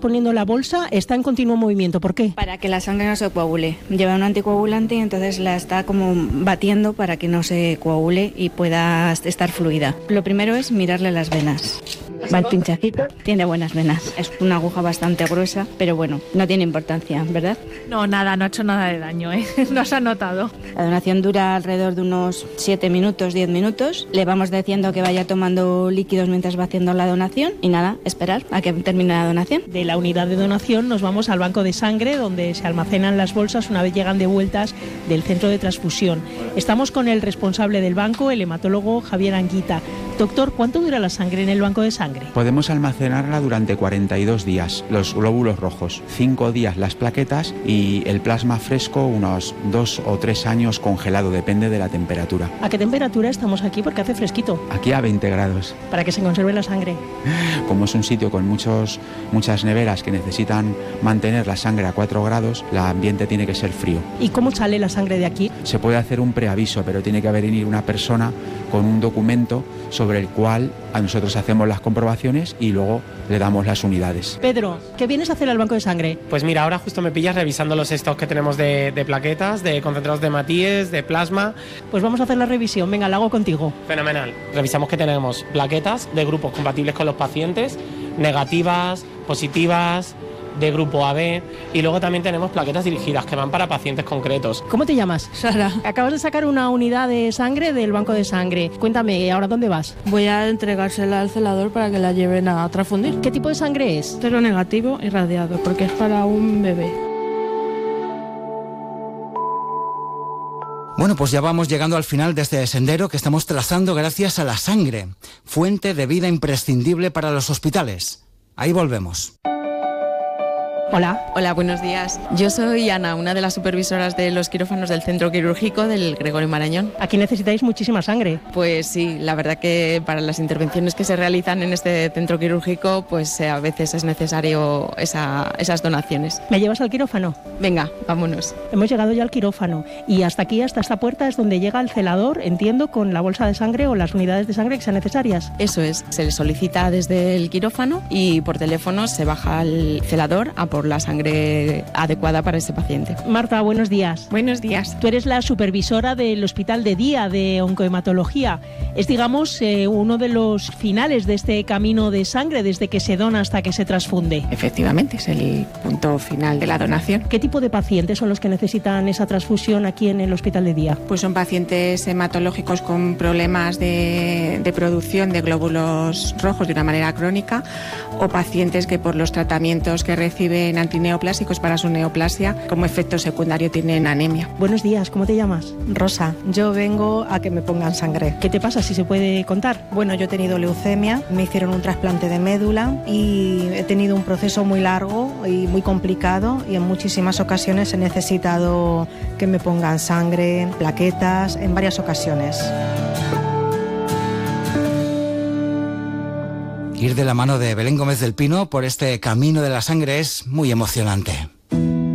poniendo la bolsa está en continuo movimiento. ¿Por qué? Para que la sangre no se coagule. Lleva un anticoagulante y entonces la está como batiendo para que no se coagule y pueda estar fluida. Lo primero es mirarle las venas. Va el pinchacito, tiene buenas venas. Es una aguja bastante gruesa, pero bueno, no tiene importancia, ¿verdad? No, nada, no ha hecho nada de daño, ¿eh? No se ha notado. La donación dura alrededor de unos 7 minutos, 10 minutos. Le vamos diciendo que vaya tomando líquidos mientras va haciendo la donación y nada, esperar a que termine la donación. De la unidad de donación nos vamos al banco de sangre, donde se almacenan las bolsas una vez llegan devueltas del centro de transfusión. Estamos con el responsable del banco, el hematólogo Javier Anguita. Doctor, ¿cuánto dura la sangre en el banco de sangre? Podemos almacenarla durante 42 días, los glóbulos rojos, 5 días las plaquetas y el plasma fresco unos 2 o 3 años congelado, depende de la temperatura. ¿A qué temperatura estamos aquí? Porque hace fresquito. Aquí a 20 grados. Para que se conserve la sangre. Como es un sitio con muchas neveras que necesitan mantener la sangre a 4 grados, el ambiente tiene que ser frío. ¿Y cómo sale la sangre de aquí? Se puede hacer un preaviso, pero tiene que venir una persona con un documento sobre el cual a nosotros hacemos las comprobaciones y luego le damos las unidades. Pedro, ¿qué vienes a hacer al banco de sangre? Pues mira, ahora justo me pillas revisando los stocks que tenemos de plaquetas, de concentrados de hematíes, de plasma. Pues vamos a hacer la revisión, venga, la hago contigo. Fenomenal. Revisamos que tenemos plaquetas de grupos compatibles con los pacientes, negativas, positivas, de grupo AB, y luego también tenemos plaquetas dirigidas que van para pacientes concretos. ¿Cómo te llamas? Sara, Acabas de sacar una unidad de sangre del banco de sangre. Cuéntame, ¿ahora dónde vas? voy a entregársela al celador para que la lleven a transfundir. ¿Qué tipo de sangre es? Cero negativo irradiado, porque es para un bebé. Bueno, pues ya vamos llegando al final de este sendero que estamos trazando gracias a la sangre, fuente de vida imprescindible para los hospitales. Ahí volvemos. Hola. Hola, buenos días. Yo soy Ana, una de las supervisoras de los quirófanos del Centro Quirúrgico del Gregorio Marañón. Aquí necesitáis muchísima sangre. Pues sí, la verdad que para las intervenciones que se realizan en este centro quirúrgico, pues a veces es necesario esas donaciones. ¿Me llevas al quirófano? Venga, vámonos. Hemos llegado ya al quirófano y hasta aquí, hasta esta puerta, es donde llega el celador, entiendo, con la bolsa de sangre o las unidades de sangre que sean necesarias. Eso es, se le solicita desde el quirófano y por teléfono se baja al celador a por la sangre adecuada para ese paciente. Marta, buenos días. Buenos días. Tú eres la supervisora del Hospital de Día de Oncohematología. Es, digamos, uno de los finales de este camino de sangre desde que se dona hasta que se transfunde. Efectivamente, es el punto final de la donación. ¿Qué tipo de pacientes son los que necesitan esa transfusión aquí en el Hospital de Día? Pues son pacientes hematológicos con problemas de producción de glóbulos rojos de una manera crónica o pacientes que por los tratamientos que reciben antineoplásicos para su neoplasia, como efecto secundario tienen anemia. Buenos días, ¿cómo te llamas? Rosa, yo vengo a que me pongan sangre. ¿Qué te pasa, si se puede contar? Bueno, yo he tenido leucemia, me hicieron un trasplante de médula y he tenido un proceso muy largo y muy complicado y en muchísimas ocasiones he necesitado que me pongan sangre, plaquetas, en varias ocasiones. Ir de la mano de Belén Gómez del Pino por este camino de la sangre es muy emocionante.